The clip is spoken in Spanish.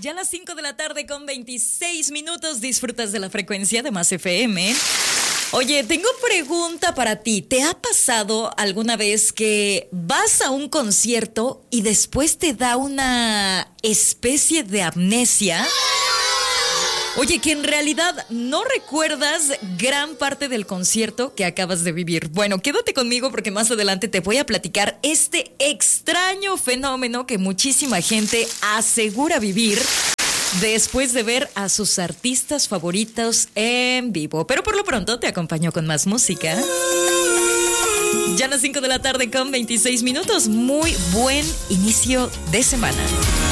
Ya a las 5 de la tarde con 26 minutos disfrutas de la frecuencia de Más FM. Oye, tengo pregunta para ti. ¿Te ha pasado alguna vez que vas a un concierto y después te da una especie de amnesia? Oye, que en realidad no recuerdas gran parte del concierto que acabas de vivir. Bueno, quédate conmigo porque más adelante te voy a platicar este extraño fenómeno que muchísima gente asegura vivir después de ver a sus artistas favoritos en vivo. Pero por lo pronto te acompaño con más música. Ya a las 5 de la tarde con 26 minutos. Muy buen inicio de semana.